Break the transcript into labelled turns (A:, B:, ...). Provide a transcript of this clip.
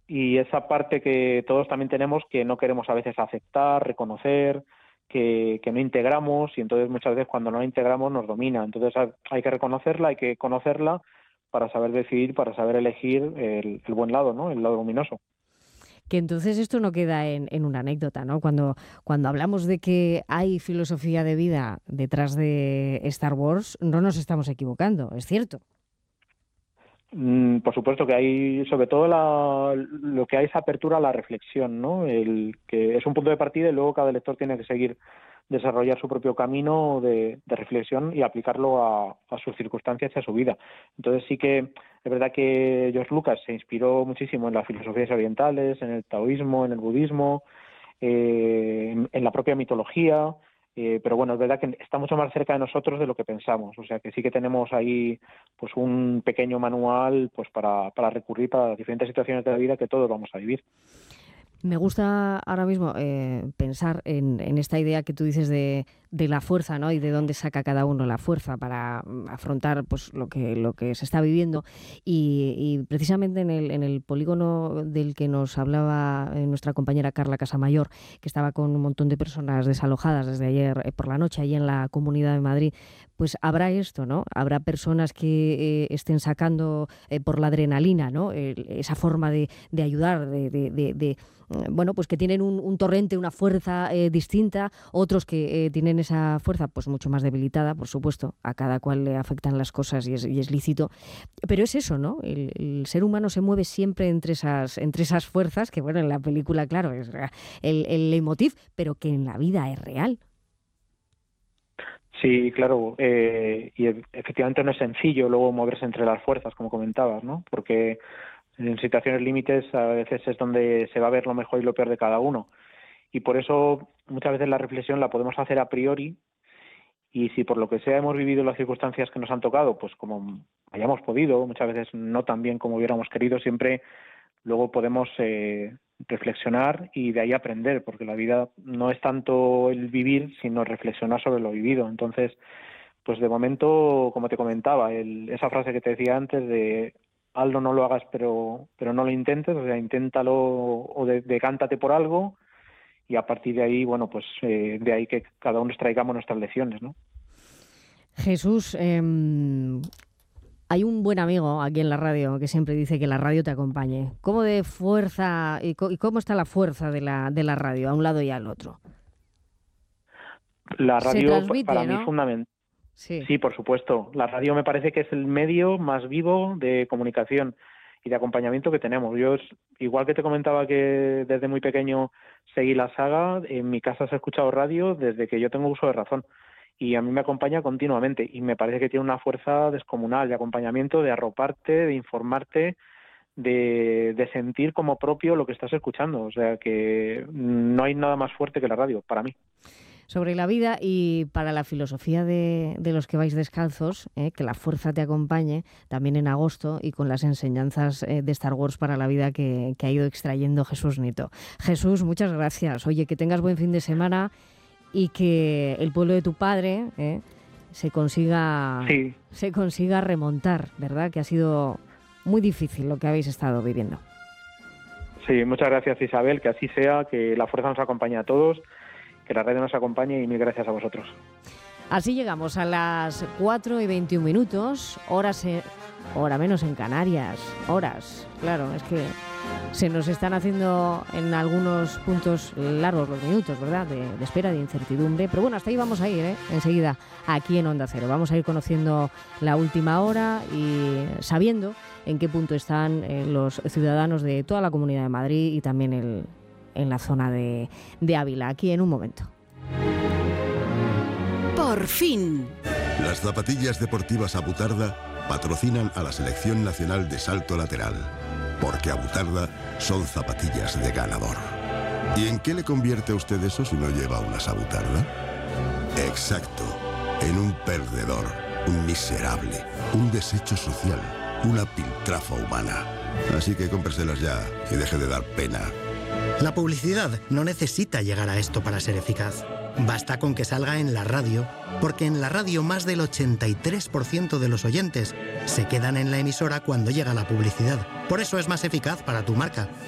A: y esa parte que todos también tenemos que no queremos a veces aceptar, reconocer, que no integramos, y entonces muchas veces cuando no la integramos nos domina. Entonces hay que reconocerla, hay que conocerla para saber decidir, para saber elegir el buen lado, ¿no? El lado luminoso.
B: Que entonces esto no queda en una anécdota, ¿no? Cuando hablamos de que hay filosofía de vida detrás de Star Wars, no nos estamos equivocando, es cierto.
A: Por supuesto que hay, sobre todo lo que hay es apertura a la reflexión, ¿no? El que es un punto de partida y luego cada lector tiene que seguir desarrollar su propio camino de reflexión y aplicarlo a sus circunstancias y a su vida. Entonces sí que es verdad que George Lucas se inspiró muchísimo en las filosofías orientales, en el taoísmo, en el budismo, en la propia mitología. Pero bueno, es verdad que está mucho más cerca de nosotros de lo que pensamos. O sea que sí que tenemos ahí pues un pequeño manual pues para recurrir para las diferentes situaciones de la vida que todos vamos a vivir.
B: Me gusta ahora mismo pensar en esta idea que tú dices de la fuerza, ¿no? Y de dónde saca cada uno la fuerza para afrontar pues lo que se está viviendo. Y precisamente en el polígono del que nos hablaba nuestra compañera Carla Casamayor, que estaba con un montón de personas desalojadas desde ayer por la noche, allí en la Comunidad de Madrid, pues habrá esto, ¿no? Habrá personas que estén sacando por la adrenalina, ¿no? Esa forma de ayudar, bueno, pues que tienen un torrente, una fuerza distinta, otros que tienen esa fuerza pues mucho más debilitada, por supuesto, a cada cual le afectan las cosas y es lícito, pero es eso, ¿no? El ser humano se mueve siempre entre esas fuerzas, que bueno, en la película, claro, es el leitmotiv, pero que en la vida es real.
A: Sí, claro, y efectivamente no es sencillo luego moverse entre las fuerzas, como comentabas, ¿no? Porque en situaciones límites a veces es donde se va a ver lo mejor y lo peor de cada uno. Y por eso muchas veces la reflexión la podemos hacer a priori, y si por lo que sea hemos vivido las circunstancias que nos han tocado, pues como hayamos podido, muchas veces no tan bien como hubiéramos querido, siempre luego podemos reflexionar y de ahí aprender, porque la vida no es tanto el vivir, sino reflexionar sobre lo vivido. Entonces, pues de momento, como te comentaba, esa frase que te decía antes de hazlo, no lo hagas, pero no lo intentes, o sea, inténtalo o decántate por algo, y a partir de ahí, bueno, pues de ahí que cada uno extraigamos nuestras lecciones, ¿no?
B: Jesús, hay un buen amigo aquí en la radio que siempre dice que la radio te acompañe. ¿Cómo de fuerza y cómo está la fuerza de la radio a un lado y al otro?
A: La
B: Se
A: radio
B: transmite,
A: para mí es
B: ¿no?
A: fundamental.
B: Sí.
A: Sí, por supuesto. La radio me parece que es el medio más vivo de comunicación y de acompañamiento que tenemos. Igual que te comentaba que desde muy pequeño seguí la saga, en mi casa se ha escuchado radio desde que yo tengo uso de razón. Y a mí me acompaña continuamente. Y me parece que tiene una fuerza descomunal de acompañamiento, de arroparte, de informarte, de sentir como propio lo que estás escuchando. O sea que no hay nada más fuerte que la radio, para mí.
B: Sobre la vida y para la filosofía de los que vais descalzos, que la fuerza te acompañe también en agosto y con las enseñanzas de Star Wars para la vida que ha ido extrayendo Jesús Nieto. Jesús, muchas gracias. Oye, que tengas buen fin de semana y que el pueblo de tu padre se consiga remontar, ¿verdad? Que ha sido muy difícil lo que habéis estado viviendo.
A: Sí, muchas gracias, Isabel, que así sea, que la fuerza nos acompañe a todos, que la radio nos acompañe, y mil gracias a vosotros.
B: Así llegamos a las 4:21, hora menos en Canarias. Horas, claro, es que se nos están haciendo en algunos puntos largos los minutos, ¿verdad? De espera, de incertidumbre. Pero bueno, hasta ahí vamos a ir, enseguida, aquí en Onda Cero. Vamos a ir conociendo la última hora y sabiendo en qué punto están los ciudadanos de toda la Comunidad de Madrid y también en la zona de Ávila, aquí en un momento.
C: Por fin.
D: Las zapatillas deportivas Abutarda patrocinan a la Selección Nacional de Salto Lateral, porque Abutarda son zapatillas de ganador. ¿Y en qué le convierte a usted eso si no lleva unas Abutarda? Exacto, en un perdedor, un miserable, un desecho social, una piltrafa humana. Así que cómpreselas ya y deje de dar pena.
E: La publicidad no necesita llegar a esto para ser eficaz. Basta con que salga en la radio, porque en la radio más del 83% de los oyentes se quedan en la emisora cuando llega la publicidad. Por eso es más eficaz para tu marca.